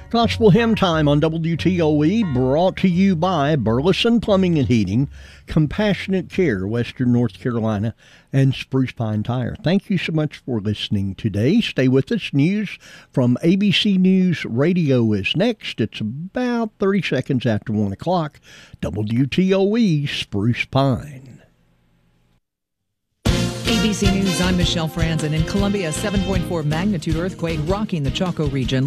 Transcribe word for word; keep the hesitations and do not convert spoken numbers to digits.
Gospel Hymn Time on W T O E, brought to you by Burleson Plumbing and Heating, Compassionate Care, Western North Carolina, and Spruce Pine Tire. Thank you so much for listening today. Stay with us. News from A B C News Radio is next. It's about thirty seconds after one o'clock. W T O E, Spruce Pine. A B C News, I'm Michelle Franzen. In Columbia, seven point four magnitude earthquake rocking the Chaco region.